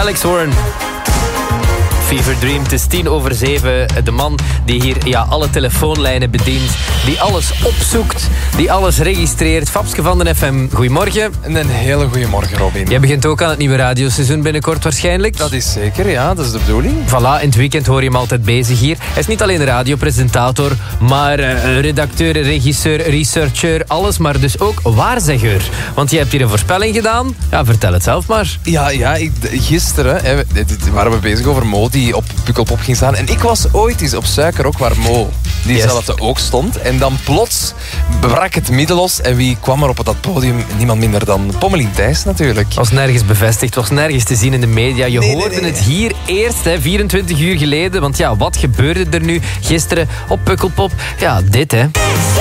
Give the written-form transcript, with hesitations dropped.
Alex Warren. Fever Dream, het is 6:10. De man die hier alle telefoonlijnen bedient, die alles opzoekt, die alles registreert. Fabske van de FM, goedemorgen. Een hele goede morgen, Robin. Jij begint ook aan het nieuwe radioseizoen binnenkort waarschijnlijk. Dat is zeker, ja, dat is de bedoeling. Voilà, in het weekend hoor je hem altijd bezig hier. Hij is niet alleen radiopresentator, maar redacteur, regisseur, researcher, alles, maar dus ook waarzegger. Want je hebt hier een voorspelling gedaan. Ja, vertel het zelf maar. Ja, gisteren waren we bezig over Mo die op Pukkelpop ging staan. En ik was ooit eens op Suikerrok waar Mo diezelfde ook stond. En dan plots brak het midden los. En wie kwam er op dat podium? Niemand minder dan Pommelien Thijs natuurlijk. Het was nergens bevestigd, het was nergens te zien in de media. Je hoorde het hier eerst, 24 uur geleden. Want ja, wat gebeurde er nu gisteren op Pukkelpop? Ja, dit hè.